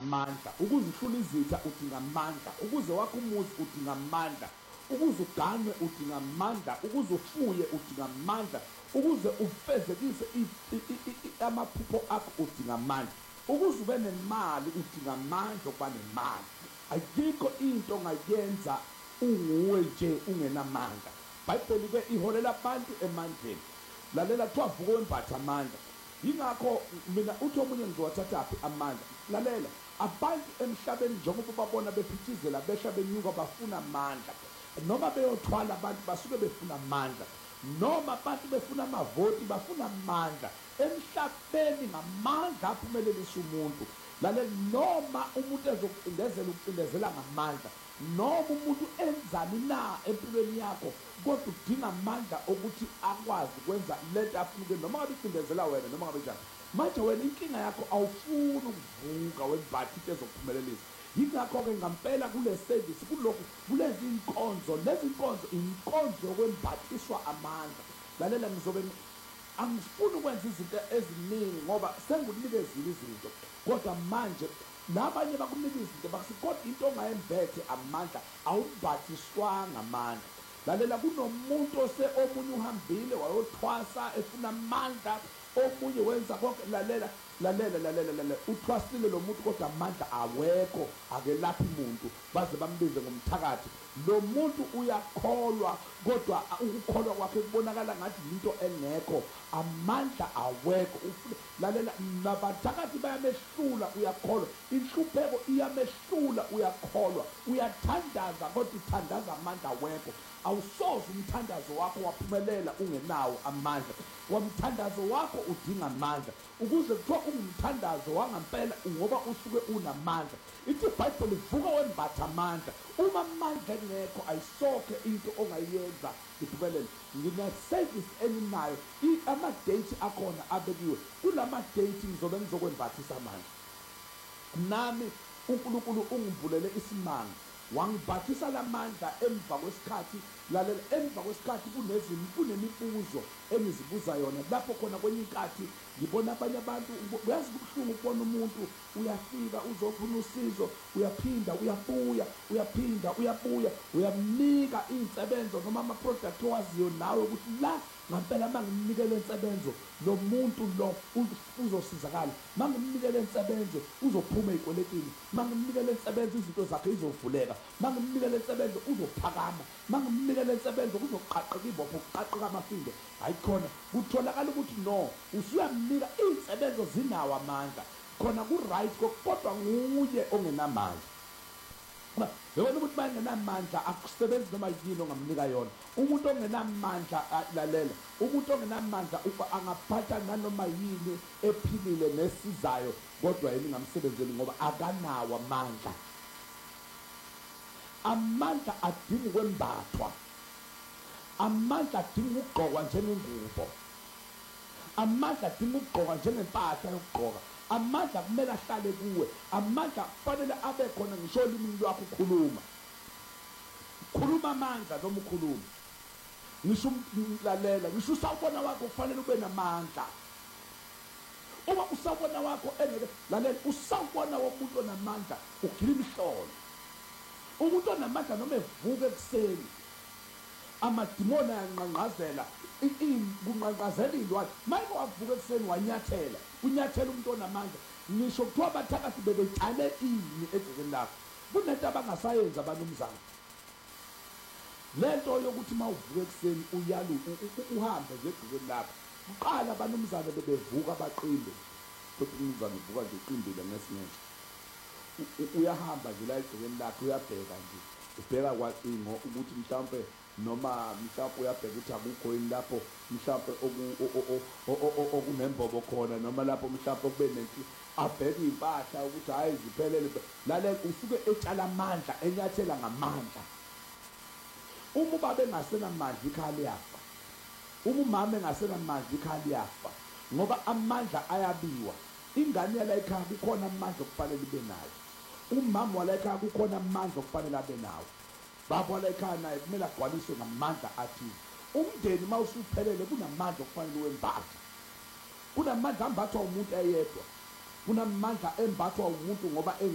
amandla, ukuze uhlule izitha udinga amandla, ukuze wakhe umuzi udinga amandla, ukuze uganwe udinga amandla, ukuze ufuye udinga amandla, ukuze ufezekise amaphupho akho udinga amandla, ukuze ube nemali udinga amandla okuba nemali. Ayikho into ongayenza unguwe nje ungenamandla. Ibhayibheli-ke iholela abantu emandleni. Lalela kuthiwa vuka wembatha amandla. Yingakho mina uthi omunye ngizowathathaphi amandla. Lalela, abantu emhlabeni njengoba babona bephithizela besha benyuka bafuna amandla, noma beyothwala abantu basuke befuna amandla, noma abantu befuna amavoti bafuna amandla. Emhlabeni ngamandla aphumelelisa umuntu. Lalela, noma umuntu ucindezela ngamandla, noma umuntu enzani na empilweni yakho, kodwa udinga amandla ukuthi akwazi ukwenza lento afuna ukwenza, noma ngabe icindezela wena noma ngabe njani. Manje wena inkinga yakho awufuni ukuvuka wembatha into ezokuphumelelisa. Yingakho-ke ngampela kule service kulokhu kulezi nkonzo, lezi nkonzo inkonzo yokwembathiswa amandla. Lalela, angifuni ukwenza izinto eziningi ngoba sengikunikezile izinto, kodwa manje nabanye bakunika izinto bakuthi kodwa into ongayembethe amandla awumbathiswanga amandla. Lalela, kunomuntu omunye uhambile wayothwasa efuna amandla, omunye wenza konke. Lalela, uthwasile lo muntu kodwa amandla awekho, akelaphi umuntu baze bambize ngomthakathi. Lo muntu uyakholwa kodwa ukukholwa kwakhe kubonakala ngathi into engekho, amandla awekho. Lalela, nabathakathi bayamehlula uyakholwa, inhlupheko iyamehlula uyakholwa, uyathandaza kodwa uthandaza amandla awekho. Awusoze umthandazo wakho waphumelela ungenawo amandla. Wamthandazo wakho udinga amandla ukuze kuthiwa ungumthandazo wangampela ngoba usuke unamandla. Ithi iBhayibheli vuka wembatha amandla. Uma amandla engekho ayisokhe into ongayenza iphumelele. Ngine-service eninayo, ama-date akhona abekiwe. Kulama-date ngizobe ngizokwembathisa amandla. Nami uNkulunkulu ungivulele isimanga, wangibhathisa lamandla emva kwesikhathi. Lalela, emva kwesikhathi kunemibuzo engizibuza yona, lapho khona kwenye inkathi ngibona abanye abantu. Uyazi kubuhlungu ukubona umuntu uyafika uzofuna usizo, uyaphinda uyabuya, uyaphinda uyabuya, uyamnika iy'nsebenzo noma ama-product owaziyo nawe ukuthi la ngampela mangimnikele insebenzo lo muntu lo uzosizakala, mangimnikele insebenzo uzophuma ey'kweletini, mangimnikele insebenzo izinto zakhe izovuleka, mangimnikele insebenzo uzophakama, mangimnikele insebenzo kuzoqaqeka ibopho, kuqaqeka amafindo. Hayikhona kutholakala ukuthi no, usuyamnika iy'nsebenzo zinawo amandla, khona ku-right, kodwa nguye ongenamandla. Yabona ukuthi bangenamandla akusebenzi noma yini ongamnika yona. Umuntu ongenamandla, lalela, umuntu ongenamandla angaphatha nanoma yini ephilile nesizayo, kodwa yena ingamsebenzeli ngoba akanawo amandla. Amandla adinga ukwembathwa, amandla adinga ukugqokwa njengengubo, amandla adinga ukugqokwa njengempahla yokugqoka. Amandla kumele ahlale kuwe, amandla kufanele abe khona ngisho olimini lwakho ukhuluma amandla noma ukhuluma. Ngisho lalela, ngisho usawubona wakho kufanele ube namandla. Uma usawubona wakho engeke, lalela, usawubona womuntu onamandla ugila imihlolo. Umuntu onamandla noma evuka ekuseni, amadimoni ayanqanqazela, kunqanqazela iy'lwane. Mayike wavuka ekuseni wanyathela, unyathela umuntu onamandla, ngisho kuthiwa abathakathi bebecale ini egcekeni lakho. Kunento abangasayenzi abanumzana, lento yokuthi uma uvuka ekuseni uhambe nje egcekeni lakho. Kuqala abanumzana bebevuka baqinde, kodwa umnumzana uvuka nje uqindile ngesinye. Uyahamba nje la egcekeni lakho, uyabheka nje, ubheka kwacingo ukuthi mhlawumbe noma mhlawumbe uyabheka ukuthi akukho yini lapho mhlawumbe okunembobo khona, noma lapho mhlawumbe kube nento, abheke iy'mpahla ukuthi hhayi ziphelele. Lalela, usuke etshala amandla, enyathela ngamandla. Uma ubaba engasenamandla ikhaya liyafa, uma umama engasenamandla ikhaya liyafa, ngoba amandla ayabiwa. Ingane yala ekhaya kukhona amandla okufanele ibe nayo, umama wala ekhaya kukhona amandla okufanele abe nawo, baba wala ekhaya naye kumele agcwaliswe ngamandla athile. Umndeni uma usuphelele kunamandla okufanele uwembathe, kunamandla ambathwa umuntu eyedwa, kunamandla embathwa umuntu ngoba